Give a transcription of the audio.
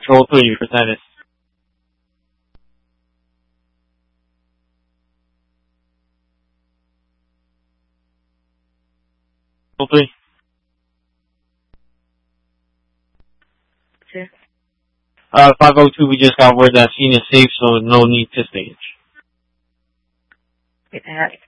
Control 3 for Titus. Control 3. 502, we just got word that scene is safe, so no need to stage. It has